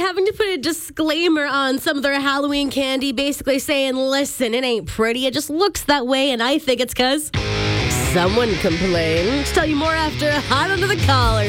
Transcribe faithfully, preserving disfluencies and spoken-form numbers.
having to put a disclaimer on some of their Halloween candy, basically saying, listen, it ain't pretty. It just looks that way, and I think it's because someone complained. Tell you more after Hot Under the Collar.